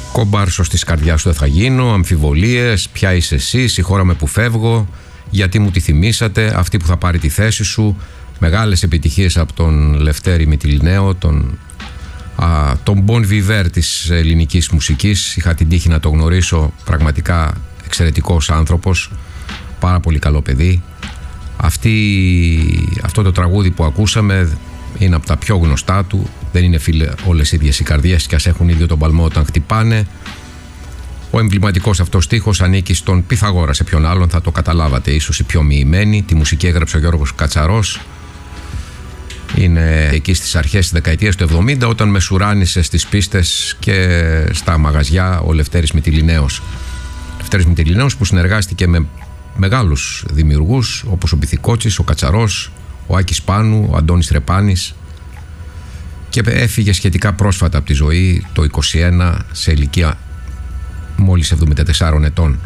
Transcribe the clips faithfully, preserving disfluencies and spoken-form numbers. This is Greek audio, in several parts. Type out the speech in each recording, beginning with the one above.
Κομπάρσος της καρδιάς σου δεν θα γίνω, αμφιβολίες, ποια είσαι εσύ, συγχώρα που φεύγω, γιατί μου τη θυμήσατε, αυτή που θα πάρει τη θέση σου. Μεγάλες επιτυχίες από τον Λευτέρη Μυτιληναίο, τον, α, τον Bon Viveur της ελληνικής μουσικής. Είχα την τύχη να το γνωρίσω, πραγματικά εξαιρετικός άνθρωπος, πάρα πολύ καλό παιδί. Αυτή, αυτό το τραγούδι που ακούσαμε είναι από τα πιο γνωστά του. Δεν είναι, φίλε, όλες οι ίδιες οι καρδιές και ας έχουν ίδιο τον παλμό όταν χτυπάνε. Ο εμβληματικός αυτός στίχος ανήκει στον Πυθαγόρα, σε ποιον άλλον θα το καταλάβατε ίσως οι πιο μοιημένοι. Τη μουσική έγραψε ο Γιώργος Κατσαρός. Είναι εκεί στις αρχές της δεκαετίας του εβδομήντα, όταν μεσουράνησε στις πίστες και στα μαγαζιά ο Λευτέρης Μυτιληναίος. Λευτέρης Μυτιληναίος που συνεργάστηκε με μεγάλους δημιουργούς όπως ο Μπιθικότσης, ο Κατσαρός, ο Άκης Πάνου, ο Αντώνης Ρεπάνης, και έφυγε σχετικά πρόσφατα από τη ζωή το είκοσι ένα σε ηλικία μόλις εβδομήντα τεσσάρων ετών.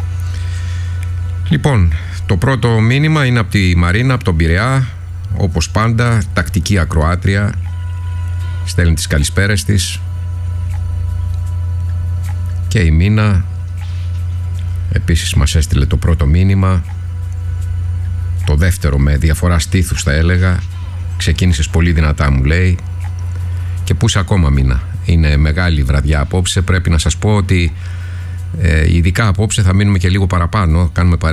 Λοιπόν, το πρώτο μήνυμα είναι από τη Μαρίνα, από τον Πειραιά, όπως πάντα, τακτική ακροάτρια, στέλνει τις καλησπέρες της. Και η Μίνα επίσης μας έστειλε το πρώτο μήνυμα, το δεύτερο με διαφορά στήθους θα έλεγα. Ξεκίνησες πολύ δυνατά, μου λέει. Και πού είσαι ακόμα, Μίνα? Είναι μεγάλη βραδιά απόψε. Πρέπει να σας πω ότι ε, ειδικά απόψε θα μείνουμε και λίγο παραπάνω. Κάνουμε